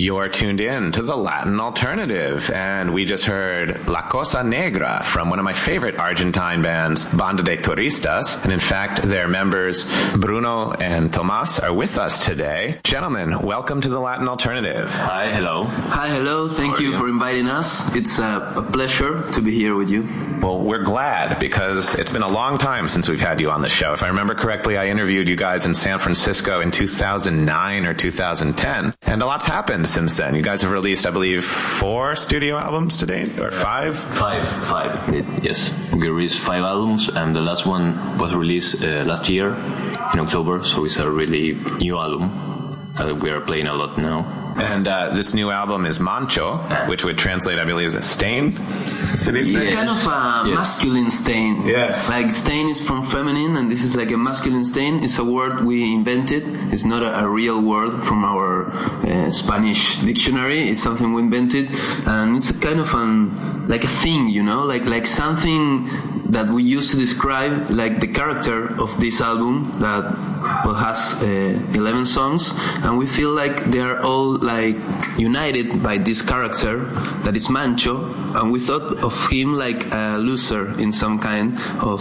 You're tuned in to the Latin Alternative, and we just heard La Cosa Negra from one of my favorite Argentine bands, Banda de Turistas, and in fact, their members, Bruno and Tomas, are with us today. Gentlemen, welcome to the Latin Alternative. Hi, hello. Hi, hello. Thank you for inviting us. It's a pleasure to be here with you. Well, we're glad because it's been a long time since we've had you on the show. If I remember correctly, I interviewed you guys in San Francisco in 2009 or 2010, and a lot's happened since then. You guys have released, I believe, 4 studio albums to date, or 5? Five. Yes, we released 5 albums, and the last one was released last year in October, so it's a really new album that we are playing a lot now. And this new album is Mancho, which would translate, I believe, as stain. It's kind of a masculine stain. Yes. Like stain is from feminine, and this is like a masculine stain. It's a word we invented. It's not a real word from our Spanish dictionary. It's something we invented, and it's a kind of like a thing, you know, like something that we use to describe like the character of this album that has 11 songs, and we feel like they are all like united by this character that is Mancho, and we thought of him like a loser in some kind of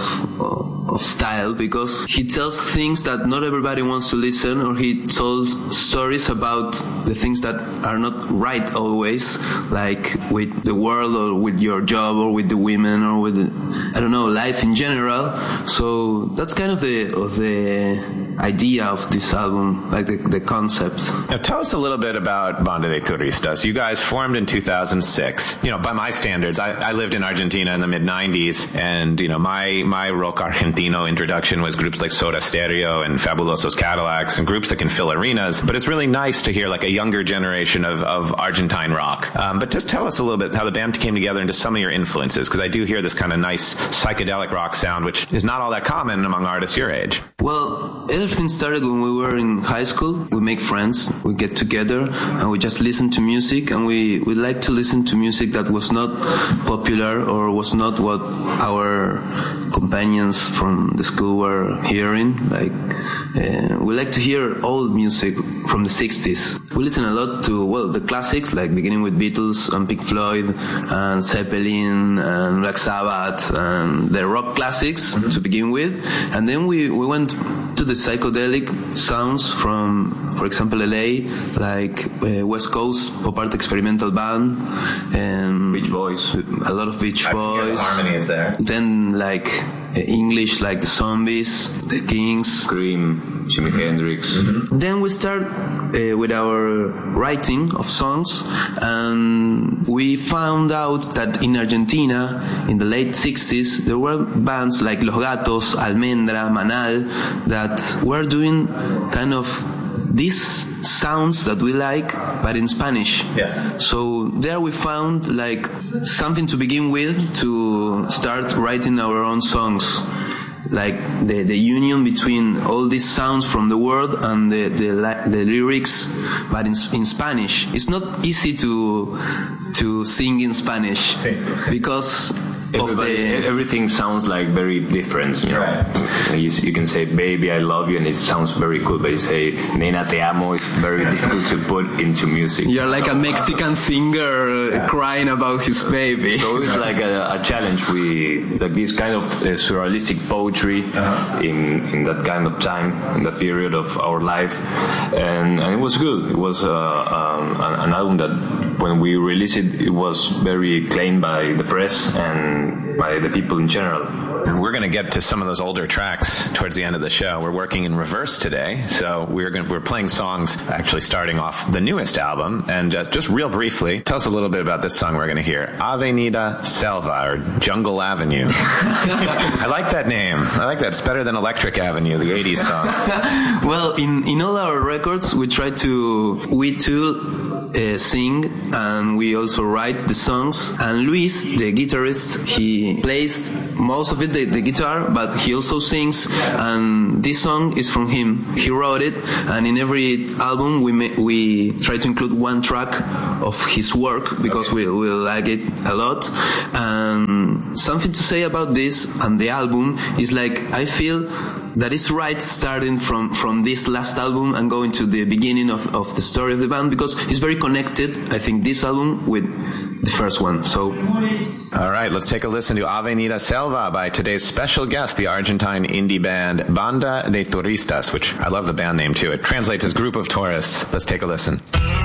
style, because he tells things that not everybody wants to listen, or he tells stories about the things that are not right always, like with the world or with your job or with the women or with life in general. So that's kind of the idea of this album, like the concept. Now tell us a little bit about Banda de Turistas. You guys formed in 2006. You know, by my standards, I lived in Argentina in the mid-90s, and, you know, my rock argentino introduction was groups like Soda Stereo and Fabulosos Cadillacs and groups that can fill arenas, but it's really nice to hear like a younger generation of Argentine rock. But just tell us a little bit how the band came together and just some of your influences, because I do hear this kind of nice psychedelic rock sound, which is not all that common among artists your age. Well, everything started when we were in high school. We make friends, we get together, and we just listen to music, and we like to listen to music that was not popular or was not what our companions from the school were hearing. Like, we like to hear old music from the 60s. We listen a lot to, the classics, like beginning with Beatles and Pink Floyd and Zeppelin and Black Sabbath and the rock classics to begin with. And then we went to the psychedelic sounds from, for example, LA, like West Coast Pop Art Experimental Band and Beach Boys. A lot of Beach Boys. The harmony is there. Then like English, like the Zombies, the Kings, Cream, Jimi Hendrix. Mm-hmm. Then we start with our writing of songs, and we found out that in Argentina, in the late 60s, there were bands like Los Gatos, Almendra, Manal, that were doing kind of these sounds that we like, but in Spanish. Yeah. So there we found like something to begin with to start writing our own songs. Like the union between all these sounds from the world and the lyrics, but in Spanish. It's not easy to sing in Spanish because everything sounds like very different, you know. Right. You can say "baby, I love you" and it sounds very cool, but you say "nena, te amo" is very difficult to put into music. You're like a Mexican singer crying about his baby. So it's like a challenge. We like this kind of surrealistic poetry in that kind of time, in that period of our life, and it was good. It was an album that when we released it was very acclaimed by the press and by the people in general. And we're going to get to some of those older tracks towards the end of the show. We're working in reverse today, so we're playing songs actually starting off the newest album. And just real briefly, tell us a little bit about this song we're going to hear, Avenida Selva, or Jungle Avenue. I like that name. I like that. It's better than Electric Avenue, the 80s song. Well, in all our records, we try to sing, and we also write the songs. And Luis, the guitarist, he plays most of it, the guitar, but he also sings, and this song is from him. He wrote it, and in every album we try to include one track of his work because we like it a lot. And something to say about this and the album is like, I feel that is right, starting from this last album and going to the beginning of the story of the band, because it's very connected, I think, this album with the first one. So, all right, let's take a listen to Avenida Selva by today's special guest, the Argentine indie band Banda de Turistas, which I love the band name too. It translates as Group of Tourists. Let's take a listen.